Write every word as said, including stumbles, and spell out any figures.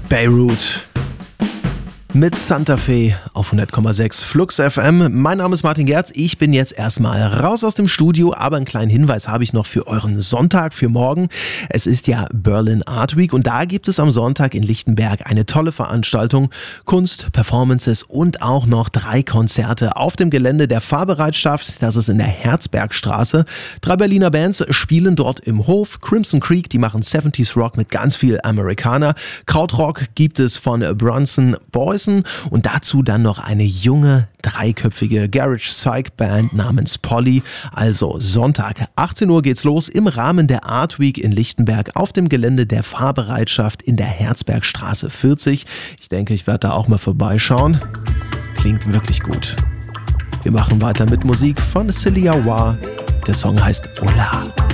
Beirut mit Santa Fe auf hundert Komma sechs Flux F M. Mein Name ist Martin Gerz. Ich bin jetzt erstmal raus aus dem Studio, aber einen kleinen Hinweis habe ich noch für euren Sonntag, für morgen. Es ist ja Berlin Art Week und da gibt es am Sonntag in Lichtenberg eine tolle Veranstaltung. Kunst, Performances und auch noch drei Konzerte auf dem Gelände der Fahrbereitschaft. Das ist in der Herzbergstraße. Drei Berliner Bands spielen dort im Hof. Crimson Creek, die machen siebziger Rock mit ganz viel Amerikaner. Krautrock gibt es von Bronson Boys. Und dazu dann noch eine junge, dreiköpfige Garage Psych Band namens Polly. Also Sonntag, achtzehn Uhr geht's los im Rahmen der Art Week in Lichtenberg auf dem Gelände der Fahrbereitschaft in der Herzbergstraße vierzig. Ich denke, ich werde da auch mal vorbeischauen. Klingt wirklich gut. Wir machen weiter mit Musik von Celia Wah. Der Song heißt Hola.